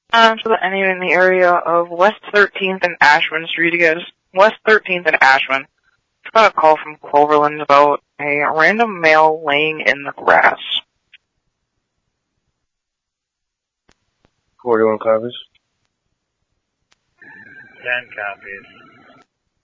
So that anyone in the area of West 13th and Ashman Street, you guys. West 13th and Ashman. Just got a call from Cloverland about a random male laying in the grass. 41 copies. 10 copies.